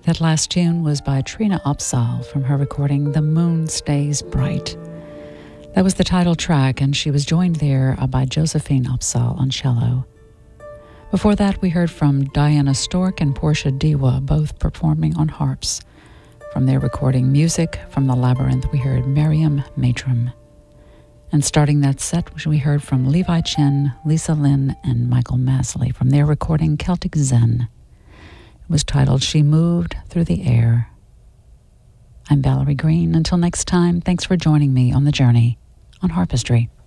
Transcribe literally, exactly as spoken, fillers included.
That last tune was by Trina Upsal from her recording The Moon Stays Bright. That was the title track, and she was joined there by Josephine Upsal on cello. Before that, we heard from Diana Stork and Portia Dewa, both performing on harps. From their recording Music from the Labyrinth, we heard Miriam Matram. And starting that set, we heard from Levi Chen, Lisa Lynn, and Michael Masley from their recording Celtic Zen. It was titled She Moved Through the Air. I'm Valerie Green. Until next time, thanks for joining me on the journey on Harpistry.